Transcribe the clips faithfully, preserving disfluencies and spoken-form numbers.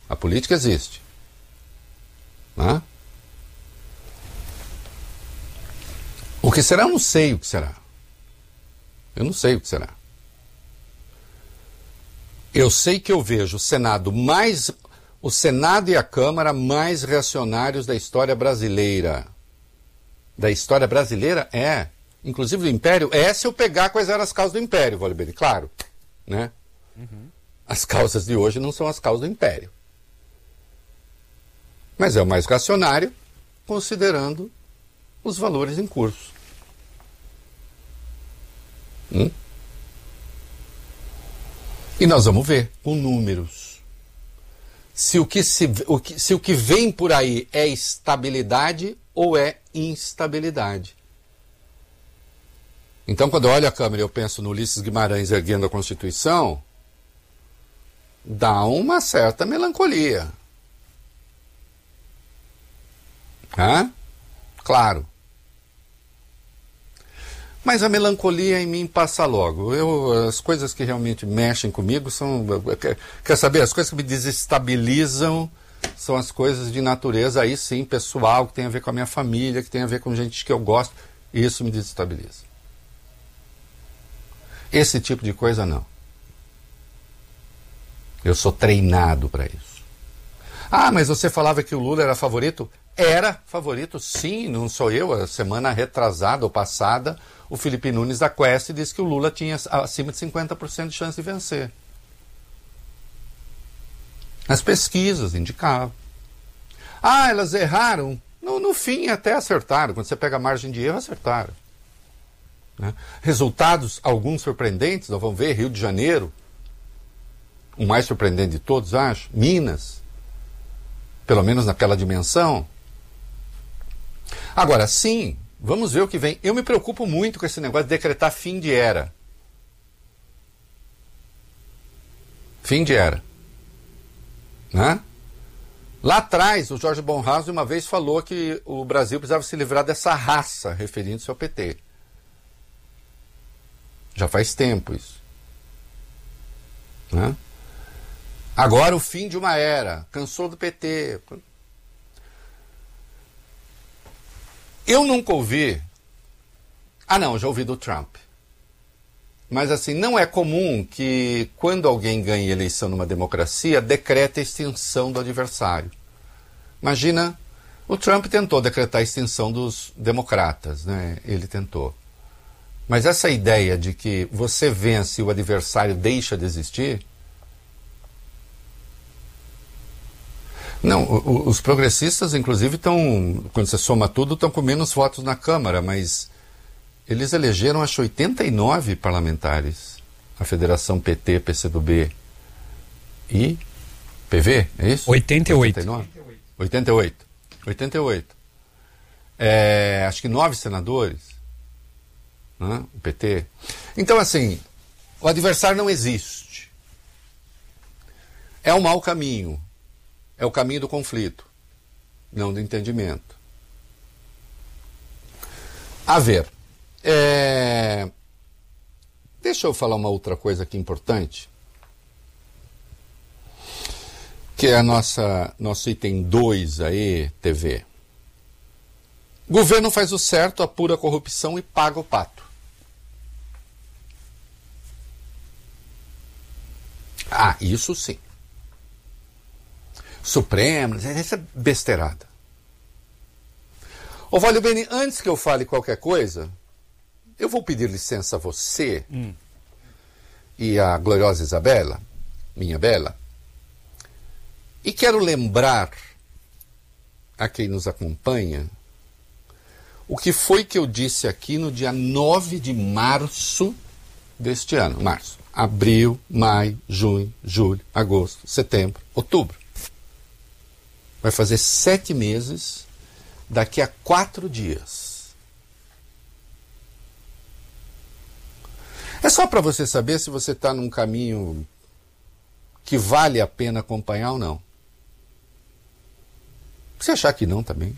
A política existe. Né? O que será? Eu não sei o que será. Eu não sei o que será. Eu sei que eu vejo o Senado mais... O Senado e a Câmara mais reacionários da história brasileira. Da história brasileira? É. Inclusive do Império? É, se eu pegar quais eram as causas do Império, Valdebeni. Claro. Né? Uhum. As causas de hoje não são as causas do Império. Mas é o mais reacionário, considerando os valores em curso. Hum? E nós vamos ver com números. Se o, que se, o que, se o que vem por aí é estabilidade ou é instabilidade. Então, quando eu olho a Câmara e eu penso no Ulisses Guimarães erguendo a Constituição, dá uma certa melancolia. Hã? Claro. Mas a melancolia em mim passa logo. Eu, as coisas que realmente mexem comigo são... Quer, quer saber? As coisas que me desestabilizam são as coisas de natureza, aí sim, pessoal, que tem a ver com a minha família, que tem a ver com gente que eu gosto. Isso me desestabiliza. Esse tipo de coisa, não. Eu sou treinado para isso. Ah, mas você falava que o Lula era favorito? Era favorito, sim, não sou eu. A semana retrasada ou passada, o Felipe Nunes da Quest disse que o Lula tinha acima de cinquenta por cento de chance de vencer. As pesquisas indicavam. Ah, elas erraram? No, no fim até acertaram. Quando você pega a margem de erro, acertaram. Né? Resultados, alguns surpreendentes, nós vamos ver, Rio de Janeiro, o mais surpreendente de todos, acho, Minas, pelo menos naquela dimensão. Agora, sim, vamos ver o que vem. Eu me preocupo muito com esse negócio de decretar fim de era. Fim de era. Né? Lá atrás, o Jorge Bonhoeffer uma vez falou que o Brasil precisava se livrar dessa raça, referindo-se ao P T. Já faz tempo isso. Né? Agora o fim de uma era. Cansou do P T. Eu nunca ouvi... Ah, não, já ouvi do Trump. Mas assim, não é comum que quando alguém ganha eleição numa democracia, decrete a extinção do adversário. Imagina, o Trump tentou decretar a extinção dos democratas, né? Ele tentou. Mas essa ideia de que você vence e o adversário deixa de existir... Não, os progressistas, inclusive, estão, quando você soma tudo, estão com menos votos na Câmara, mas eles elegeram, acho, oitenta e nove parlamentares. A Federação P T, P C do B e P V, é isso? oitenta e oito. oitenta e nove? oitenta e oito. oitenta e oito. É, acho que nove senadores, né? O P T. Então, assim, o adversário não existe. É um mau caminho. É o caminho do conflito, não do entendimento. A ver, é... deixa eu falar uma outra coisa aqui importante, que é a nossa, nosso item dois aí, T V. Governo faz o certo, apura a corrupção e paga o pato. Ah, isso sim. Supremo, essa é besteirada. Ô, Valdebeni, antes que eu fale qualquer coisa, eu vou pedir licença a você hum. e a gloriosa Isabela, minha bela, e quero lembrar a quem nos acompanha o que foi que eu disse aqui no dia nove de março deste ano. Março, abril, maio, junho, julho, agosto, setembro, outubro. Vai fazer sete meses daqui a quatro dias. É só para você saber se você está num caminho que vale a pena acompanhar ou não. Se achar que não, também.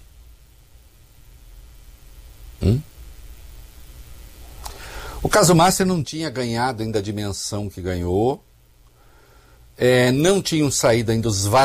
Hum? O caso Master não tinha ganhado ainda a dimensão que ganhou. É, não tinham saído ainda os